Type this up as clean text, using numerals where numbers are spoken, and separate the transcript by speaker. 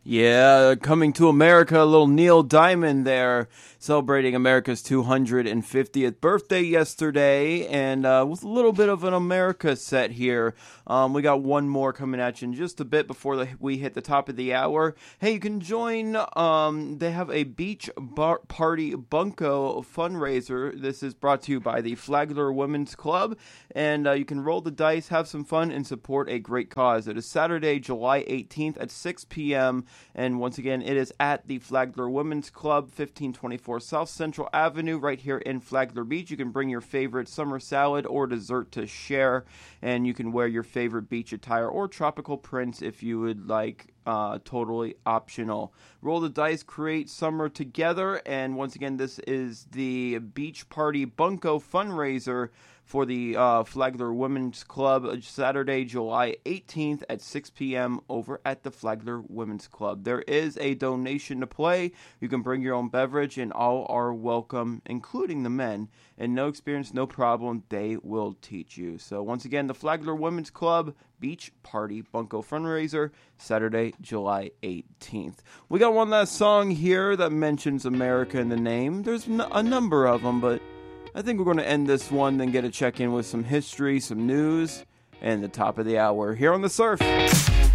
Speaker 1: Yeah, coming to America, a little Neil Diamond there, celebrating America's 250th birthday yesterday, and with a little bit of an America set here. We got one more coming at you in just a bit before we hit the top of the hour. Hey, you can join, they have a beach party bunko fundraiser. This is brought to you by the Flagler Women's Club, and you can roll the dice, have some fun, and support a great cause. It is Saturday, July 18th at 6 p.m., and once again, it is at the Flagler Women's Club, 1524 South Central Avenue, right here in Flagler Beach. You can bring your favorite summer salad or dessert to share, and you can wear your favorite beach attire or tropical prints if you would like. Totally optional. Roll the dice, create summer together, and once again, this is the Beach Party Bunko fundraiser for the Flagler Women's Club, Saturday, July 18th at 6 p.m. over at the Flagler Women's Club. There is a donation to play. You can bring your own beverage, and all are welcome, including the men. And no experience, no problem. They will teach you. So once again, the Flagler Women's Club Beach Party Bunko fundraiser, Saturday, July 18th. We got one last song here that mentions America in the name. There's a number of them, but I think we're going to end this one, then get a check-in with some history, some news, and the top of the hour here on The Surf.